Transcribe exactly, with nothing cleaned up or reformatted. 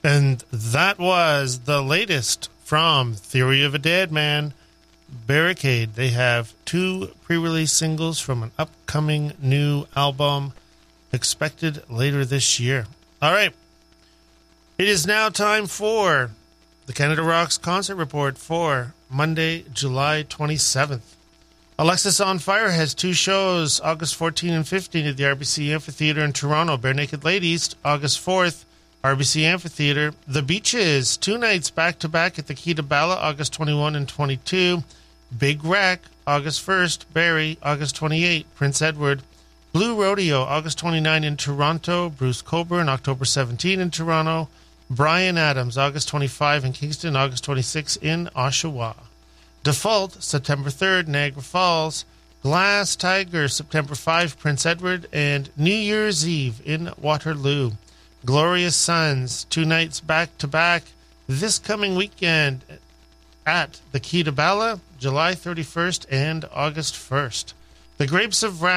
And that was the latest from Theory of a Dead Man, Barricade. They have two pre-release singles from an upcoming new album expected later this year. All right. It is now time for the Canada Rocks concert report for Monday, July twenty-seventh. Alexis on Fire has two shows, August fourteenth and fifteenth at the R B C Amphitheatre in Toronto. Bare Naked Ladies, August fourth, R B C Amphitheatre. The Beaches, two nights back-to-back at the Key to Bala, August twenty-first and twenty-second. Big Rack, August first. Barrie, August twenty-eighth. Prince Edward. Blue Rodeo, August twenty-ninth in Toronto. Bruce Coburn, October seventeenth in Toronto. Brian Adams, August twenty-fifth in Kingston, August twenty-sixth in Oshawa. Default, September third, Niagara Falls. Glass Tiger, September fifth, Prince Edward. And New Year's Eve in Waterloo. Glorious Sons, two nights back-to-back this coming weekend at the Key to Bala, July thirty-first and August first. The Grapes of Wrath